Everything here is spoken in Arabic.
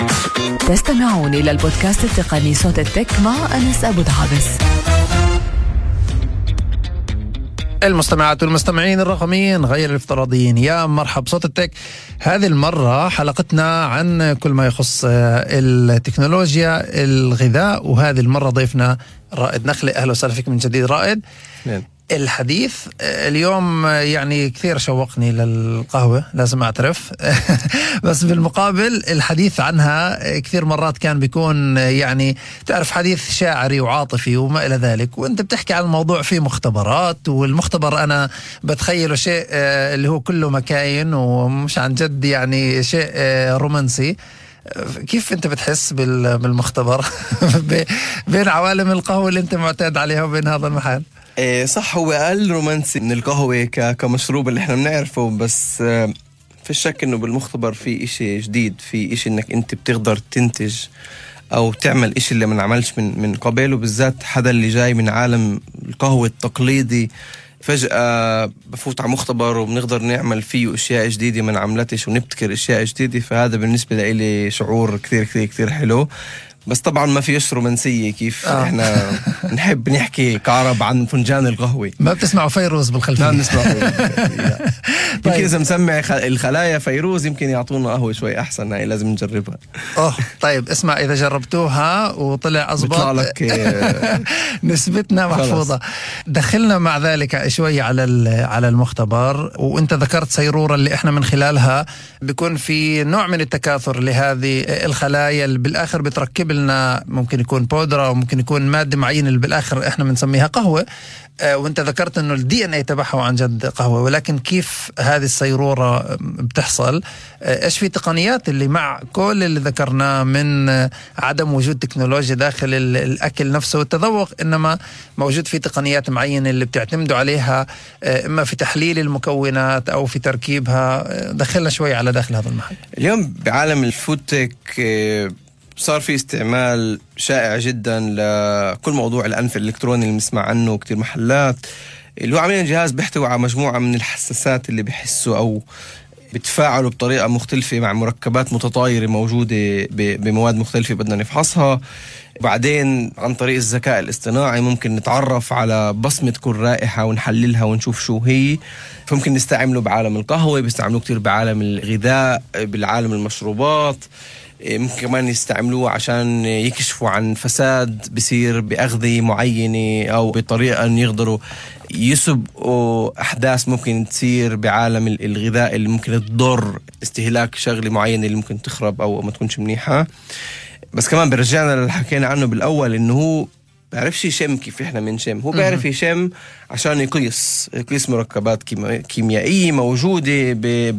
تستمعون إلى البودكاست التقني صوت التك مع أنس أبو دعابس. المستمعات والمستمعين الرقميين غير الافتراضيين، يا مرحب. صوت التك هذه المرة حلقتنا عن كل ما يخص التكنولوجيا، الغذاء، وهذه المرة ضيفنا رائد نخلي. أهلا وسهلا فيك من جديد رائد. الحديث اليوم يعني كثير شوقني للقهوة، لازم أعترف. بس بالمقابل الحديث عنها كثير مرات كان بيكون يعني تعرف حديث شاعري وعاطفي وما إلى ذلك، وأنت بتحكي عن الموضوع فيه مختبرات، والمختبر أنا بتخيله شيء اللي هو كله مكاين ومش عن جد، يعني شيء رومانسي. كيف أنت بتحس بالمختبر بين عوالم القهوة اللي أنت معتاد عليها وبين هذا المحل؟ صح، هو أقل رومانسي من القهوة كمشروب اللي احنا بنعرفه، بس في الشك انه بالمختبر في اشي جديد، في اشي انك انت بتقدر تنتج او تعمل اشي اللي ما نعملش من قبل، وبالذات حدا اللي جاي من عالم القهوة التقليدي فجأة بفوت على مختبر وبنقدر نعمل فيه اشياء جديدة ما نعملتش ونبتكر اشياء جديدة. فهذا بالنسبة لي شعور كثير كثير كثير حلو. بس طبعا ما فيش رومانسية كيف احنا نحب نحكي كعرب عن فنجان القهوة. ما بتسمعوا فيروز بالخلفية؟ ما بنسمع فيروز. يمكن إذا مسمع الخلايا فيروز يمكن يعطونا قهوة شوي أحسن، هاي لازم نجربها. طيب اسمع، إذا جربتوها وطلع أزبط بيطلع لك نسبتنا محفوظة. دخلنا مع ذلك شوي على المختبر، وانت ذكرت سيرورة اللي احنا من خلالها بيكون في نوع من التكاثر لهذه الخلايا اللي بالآخر بتركب لنا، ممكن يكون بودرة وممكن يكون مادة معينة اللي بالآخر احنا بنسميها قهوة. وانت ذكرت انه الدي ان اي تبعها عن جد قهوة، ولكن كيف هذه السيرورة بتحصل؟ ايش في تقنيات اللي مع كل اللي ذكرناه من عدم وجود تكنولوجيا داخل الاكل نفسه والتذوق، انما موجود في تقنيات معينة اللي بتعتمدوا عليها اما في تحليل المكونات او في تركيبها؟ دخلنا شوي على داخل هذا المحل. اليوم بعالم الفودتك صار في استعمال شائع جدا لكل موضوع الأنف الإلكتروني اللي بنسمع عنه كتير محلات، اللي هو عاملين جهاز بيحتوي على مجموعة من الحساسات اللي بيحسوا أو بتفاعلوا بطريقة مختلفة مع مركبات متطايرة موجودة بمواد مختلفة بدنا نفحصها. وبعدين عن طريق الذكاء الاصطناعي ممكن نتعرف على بصمة كل رائحة ونحللها ونشوف شو هي. فممكن نستعمله بعالم القهوة، بيستعملوه كتير بعالم الغذاء، بالعالم المشروبات. ممكن كمان يستعملوه عشان يكشفوا عن فساد بيصير بأغذية معينة، أو بطريقة أن يقدروا يسبقوا أحداث ممكن تصير بعالم الغذاء اللي ممكن تضر استهلاك شغلة معينة اللي ممكن تخرب أو ما تكونش منيحة. بس كمان برجعنا اللي حكينا عنه بالأول، إنه هو بيعرفش يشم كيف إحنا بنشم، هو بيعرف يشم عشان يقيس مركبات كيميائية موجودة